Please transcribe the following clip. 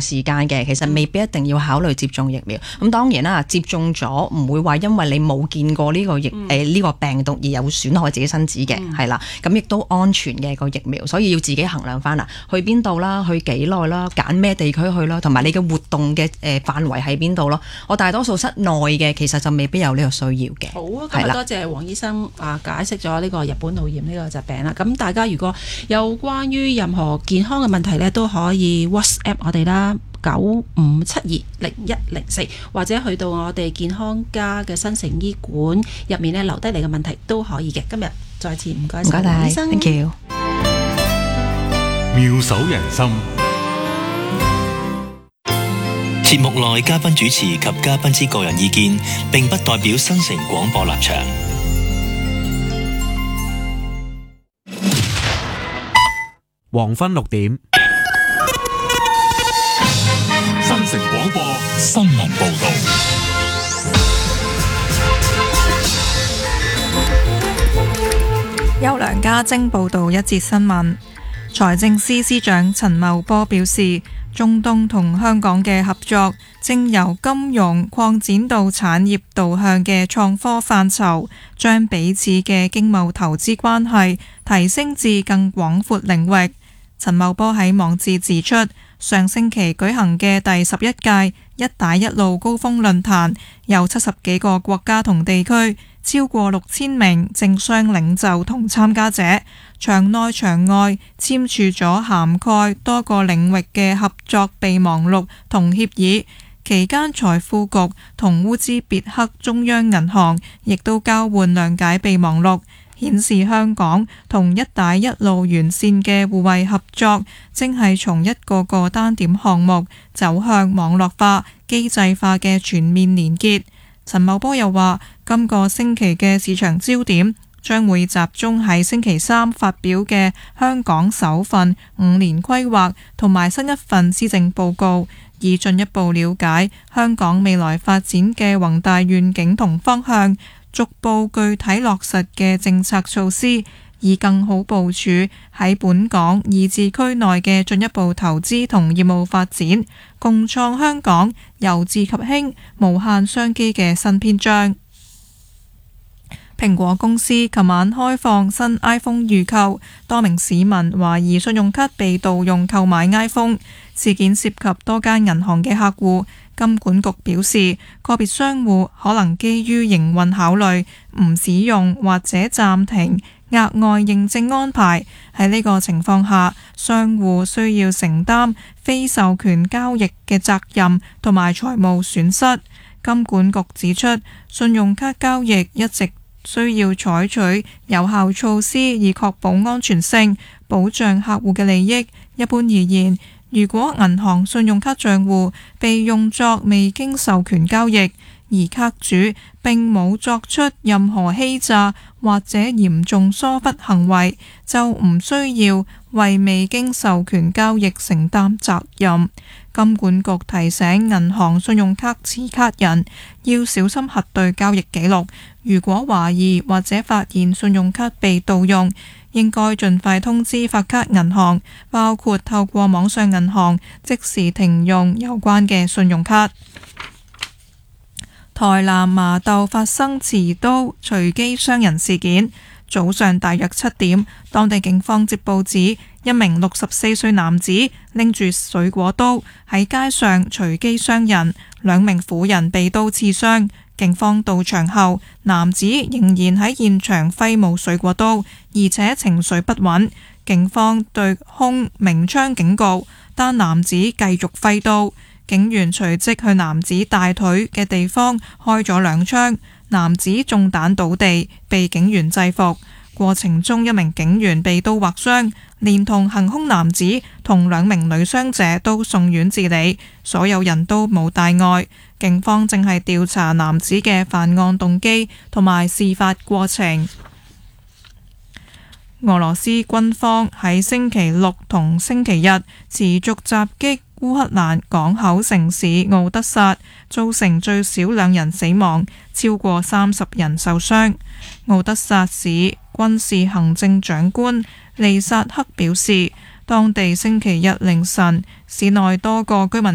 時間嘅，其實未必一定要考慮接種疫苗。咁當然啦，接種咗唔會話因為你冇見過呢個呢個病毒而有損害自己身子嘅，係啦。咁亦都安全嘅個疫苗，所以要自己衡量翻啦，去邊度啦，去幾耐啦，揀咩地區去啦，同埋你嘅活動嘅範圍喺邊度咯。我大多數室內嘅其實就未必有呢個需要嘅。 好啊，今日多謝黃醫生解釋咗呢個日本腦炎呢個疾病啦。咁大家如果有關於任何健康嘅問題呢，都可以 WhatsApp 我哋啦，95720104，或者去到我哋健康家嘅新城醫館入面呢，留低你嘅問題都可以嘅。今日再次唔該晒黃醫生。 Thank you。 妙手仁心。 節目內嘉賓主持及嘉賓之個人意見，並不代表新城廣播立場。 黃昏6點， 新城廣播新聞報道。 由梁家晶報道一節新聞。財政司司長陳茂波表示，中東同香港嘅合作正由金融擴展到產業導向嘅創科範疇，將彼此嘅經貿投資關係提升至更廣闊領域。陳茂波喺網誌指出，上星期舉行嘅第11屆一帶一路高峰論壇，有70幾個國家同地區，超過6000名政商領袖同參加者，場內場外簽署咗涵蓋多個領域嘅合作備忘錄同協議。期間，財富局同烏茲別克中央銀行亦都交換諒解備忘錄，顯示香港同一帶一路完善嘅互惠合作，正係從一個個單點項目走向網絡化、機制化嘅全面連結。陳茂波又話，今個星期嘅市場焦點將會集中喺星期三發表嘅香港首份5年規劃同埋新一份施政報告，以進一步了解香港未來發展嘅宏大願景同方向，逐步具體落實嘅政策措施，以更好部署喺本港以至區內嘅進一步投資同業務發展，共創香港由治及興無限商機嘅新篇章。蘋果公司琴晚開放新 iPhone 預購，多名市民懷疑信用卡被盜用購買 iPhone， 事件涉及多間銀行嘅客戶。金管局表示，個別商戶可能基於營運考慮，唔使用或者暫停額外認證安排。喺呢個情況下，商戶需要承擔非授權交易嘅責任同埋財務損失。金管局指出，信用卡交易一直需要採取有效措施，以確保安全性，保障客戶嘅利益。一般而言，如果銀行信用卡賬戶被用作未經授權交易，而卡主並冇作出任何欺詐或者嚴重疏忽行為，就唔需要為未經授權交易承擔責任。金管局提醒銀行信用卡持卡人要小心核對交易記錄，如果懷疑或者發現信用卡被盜用，應該盡快通知發卡銀行，包括透過網上銀行即時停用有關嘅信用卡。台南麻豆發生持刀隨機傷人事件，早上大約7點，當地警方接報指一名64歲男子拎住水果刀喺街上隨機傷人，2名婦人被刀刺傷。警方到場後，男子仍然喺現場揮舞水果刀，而且情緒不穩。警方對空鳴槍警告，但男子繼續揮刀。警員隨即去男子大腿嘅地方開咗2槍，男子中彈倒地，被警員制服。過程中，一名警員被刀劃傷，連同行兇男子同2名女傷者都送院治理，所有人都冇大礙。警方正係調查男子嘅犯案動機同埋事發過程。俄羅斯軍方喺星期六同星期日持續襲擊烏克蘭港口城市敖德薩，造成最少2人死亡，超過30人受傷。敖德薩市軍事行政長官利薩克表示，當地星期日凌晨市內多個居民